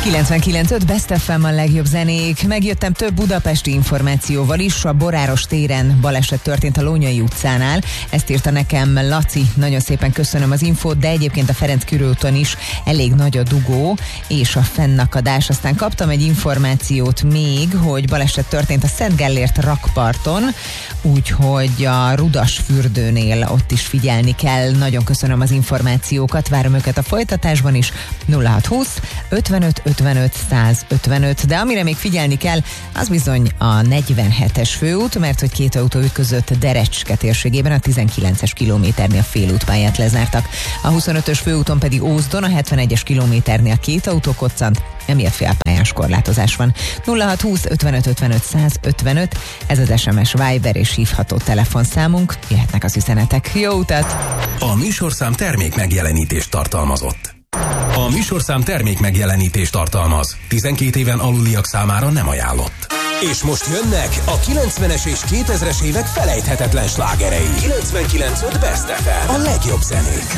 99.5 Best FM a legjobb zenék. Megjöttem több budapesti információval is. A Boráros téren baleset történt a Lónyai utcánál. Ezt írta nekem Laci. Nagyon szépen köszönöm az infót, de egyébként a Ferenc körúton is elég nagy a dugó és a fennakadás. Aztán kaptam egy információt még, hogy baleset történt a Szent Gellért rakparton, úgyhogy a Rudasfürdőnél ott is figyelni kell. Nagyon köszönöm az információkat, várom őket a folytatásban is. 0620 55 55 155, de amire még figyelni kell, az bizony a 47-es főút, mert hogy két autó ütközött Derecske térségében, a 19-es kilométernél félútpályát lezártak. A 25-ös főúton pedig Ózdon, a 71-es kilométernél két autó koccant, emiatt félpályás korlátozás van. 0620 55 55 155, ez az SMS, Viber és hívható telefonszámunk, jöhetnek az üzenetek. Jó utat! A műsorszám termék megjelenítést tartalmazott. A műsorszám termék megjelenítést tartalmaz. 12 éven aluliak számára nem ajánlott. És most jönnek a 90-es és 2000-es évek felejthetetlen slágerei. 99.5 Best FM. A legjobb zenék.